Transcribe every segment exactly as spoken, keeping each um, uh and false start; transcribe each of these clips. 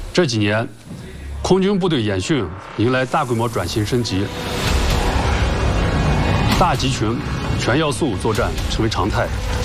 这几年，空军部队演训迎来大规模转型升级，大集群、全要素作战成为常态。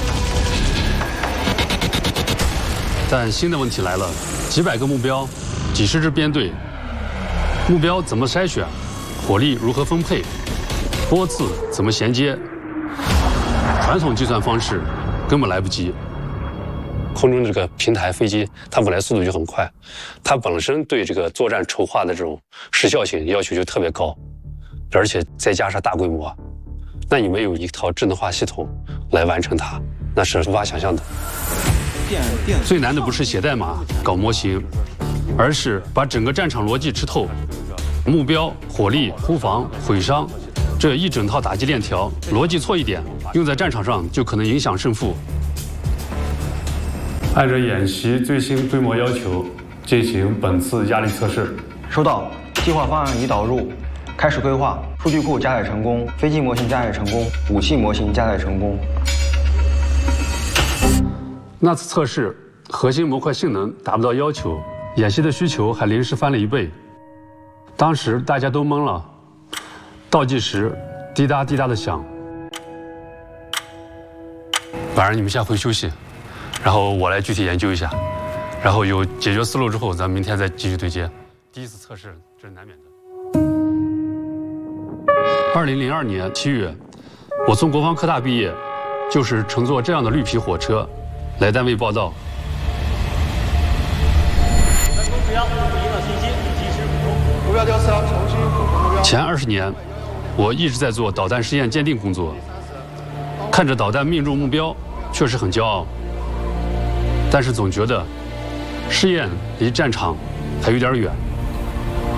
但新的问题来了：几百个目标，几十支编队，目标怎么筛选？火力如何分配？波次怎么衔接？传统计算方式根本来不及。空中这个平台飞机，它本来速度就很快，它本身对这个作战筹划的这种时效性要求就特别高，而且再加上大规模，那你没有一套智能化系统来完成它，那是无法想象的。最难的不是写代码、搞模型，而是把整个战场逻辑吃透，目标、火力、忽防、毁伤，这一整套打击链条，逻辑错一点，用在战场上就可能影响胜负。按照演习最新规模要求，进行本次压力测试。 收到，计划方案已导入，开始规划。数据库加载成功，飞机模型加载成功，武器模型加载成功。 那次测试，核心模块性能达不到要求，演习的需求还临时翻了一倍。当时大家都懵了，倒计时滴答滴答的响。晚上你们先回休息。然后我来具体研究一下，然后有解决思路之后，咱们明天再继续对接。第一次测试这是难免的。二零零二年七月，我从国防科大毕业，就是乘坐这样的绿皮火车来单位报到。 目标引导信息及时补充。 目标调测，重新复核目标。 前二十年，我一直在做导弹试验鉴定工作，看着导弹命中目标，确实很骄傲。但是总觉得试验离战场还有点远。